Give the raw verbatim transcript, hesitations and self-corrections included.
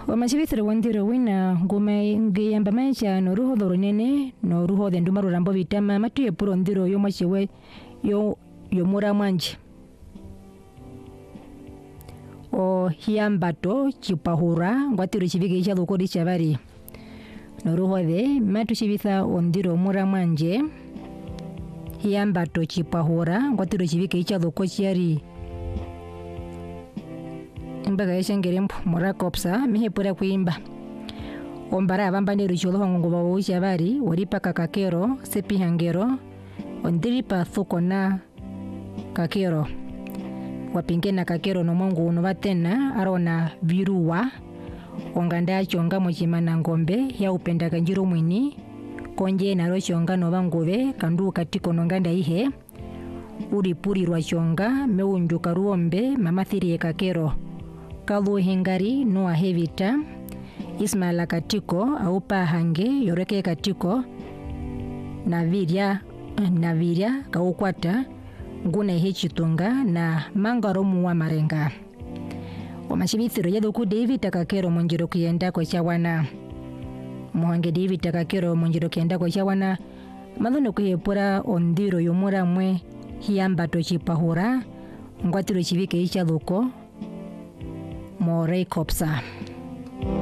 Wamachibithire wandiro wina ngume ngiyamba maisha no ruho dhorunene no ruho de nduma rurambo vitama matuye puro ndiro yo machiwe yo yo mura mwanje o hiambato chipahura ngwatiro chivike cha lokori chabari no ruho de matu chibitha ondiro mura mwanje hiambato chipahura ngwatiro chivike cha lokori chari imbaga yashengere mura kopsa mihe pura kuimba ombara abambane rucholo hongo bawo chabari waripa kakakero sepi hangero ondiripa thukona kakero wapingena kakero no mongo no batena arona viruwa onganda chonga mochimana ngombe ya upenda kanjiro mwini konje na rochonga no bangobe kandu katiko nonganda ihe uri puri rwa chonga meunjuka ruombe mamathiri kakero kalu hengari no ahevita Ismaila katiko aupa hange yoreke katiko na viria na viria kaukwata ngune hechitunga na mangaromu wa marenga wamashibithiro yaduku David takakero monjiro kuyenda kwa chawana muhange David takakero monjiro kuyenda kwa chawana madhono kuyepura ondiro yomura mwe hiambato chipahura ngwatiro chivike icha luko Morei Kopsa.